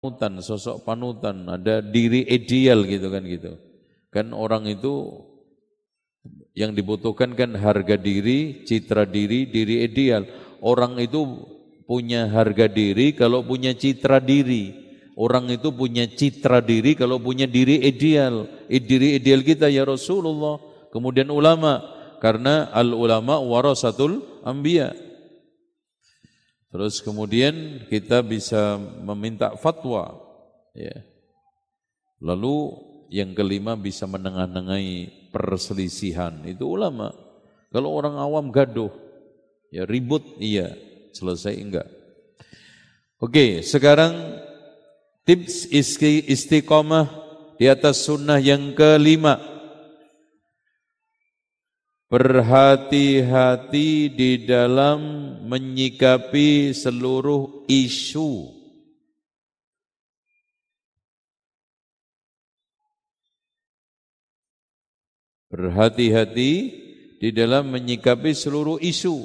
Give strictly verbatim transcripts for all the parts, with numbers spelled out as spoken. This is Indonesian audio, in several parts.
panutan, sosok panutan, ada diri ideal gitu kan gitu. Kan orang itu yang dibutuhkan kan harga diri, citra diri, diri ideal. Orang itu punya harga diri kalau punya citra diri. Orang itu punya citra diri kalau punya diri ideal. Diri ideal kita ya Rasulullah. Kemudian ulama, karena al ulama warasatul anbiya. Terus kemudian kita bisa meminta fatwa, ya. Lalu yang kelima bisa menengahi perselisihan, itu ulama. Kalau orang awam gaduh, ya ribut, iya, selesai enggak. Oke, sekarang tips istiqomah di atas sunnah yang kelima. Berhati-hati di dalam menyikapi seluruh isu. Berhati-hati di dalam menyikapi seluruh isu.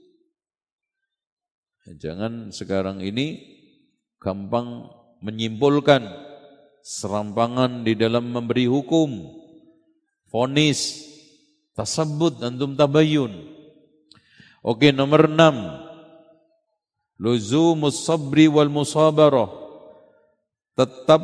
Jangan sekarang ini gampang menyimpulkan, serampangan di dalam memberi hukum, vonis, tasabut, antum tabayun. Oke, nomor enam. Luzumus sabri wal musabarah. Tetap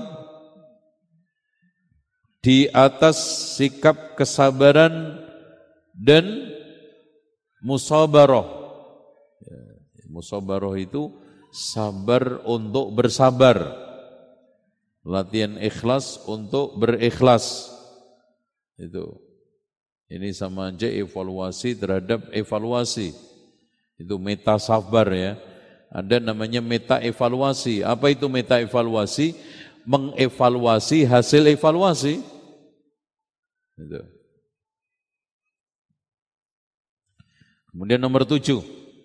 di atas sikap kesabaran dan musabarah. Ya, musabarah itu sabar untuk bersabar. Latihan ikhlas untuk berikhlas. Itu. Ini sama aja evaluasi terhadap evaluasi. Itu meta sabar ya. Ada namanya meta evaluasi. Apa itu meta evaluasi? Mengevaluasi hasil evaluasi. Itu. Kemudian nomor tujuh.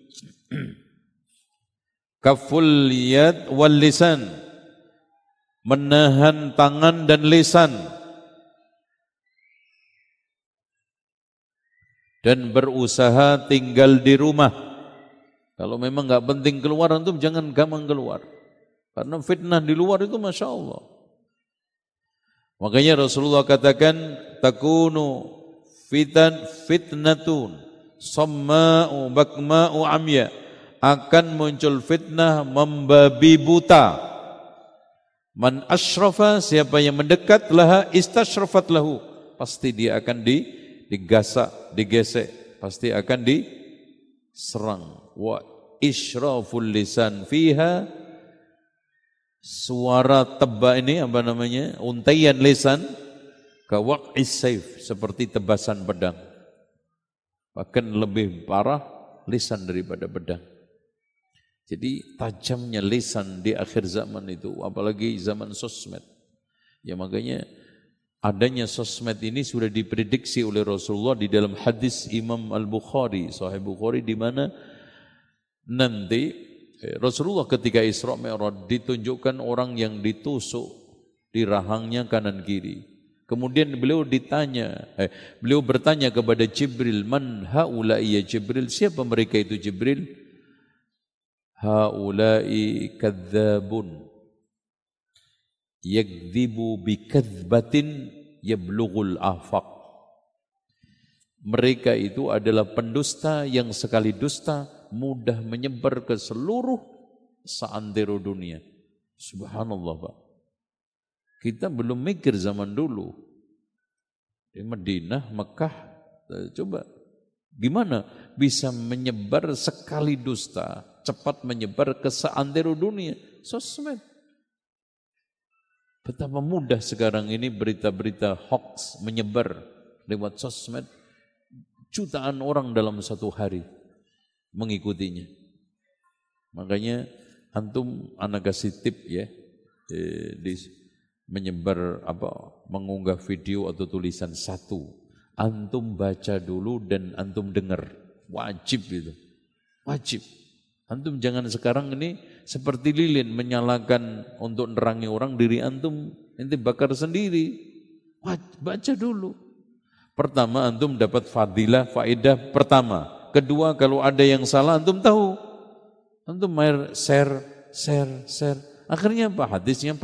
Kaful yad wal lisan. Menahan tangan dan lisan. Dan berusaha tinggal di rumah. Kalau memang enggak penting keluar, antum jangan gampang keluar. Karena fitnah di luar itu Masya Allah. Makanya Rasulullah katakan, takunu fitan fitnatun, samma'u bakma'u amya. Akan muncul fitnah membabi buta. Man asyrafa, siapa yang mendekat laha istasyrafat lahu. Pasti dia akan di digasak, digesek, pasti akan diserang. Wa isyraful lisan fiha, suara tebak ini apa namanya? Untaian lisan ka waq'is saif, seperti tebasan pedang. Bahkan lebih parah lisan daripada pedang. Jadi tajamnya lisan di akhir zaman itu, apalagi zaman sosmed. Ya makanya adanya sosmed ini sudah diprediksi oleh Rasulullah di dalam hadis Imam Al-Bukhari, Sahih Bukhari, di mana nanti Rasulullah ketika Isra Mi'raj ditunjukkan orang yang ditusuk di rahangnya kanan kiri. Kemudian beliau ditanya, eh, beliau bertanya kepada Jibril, man haula'i ya Jibril, siapa mereka itu Jibril? Haula'i kadzabun yakdzibu bikadzbatin yablughul afaq. Mereka itu adalah pendusta yang sekali dusta mudah menyebar ke seluruh seantero dunia. Subhanallah Pak. Kita belum mikir zaman dulu. Di Madinah, Mekah, coba gimana bisa menyebar sekali dusta, cepat menyebar ke seantero dunia? Sosmed. Betapa mudah sekarang ini berita-berita hoax menyebar lewat sosmed. Jutaan orang dalam satu hari mengikutinya. Makanya antum anak kasih tip ya, eh, di, menyebar apa, mengunggah video atau tulisan satu. Antum baca dulu dan antum dengar. Wajib itu. Wajib. Antum jangan sekarang ini seperti lilin menyalakan untuk nerangi orang, diri antum nanti bakar sendiri. Baca dulu. Pertama antum dapat fadilah, faedah pertama. Kedua kalau ada yang salah antum tahu. Antum share, share, share. Akhirnya apa? Hadisnya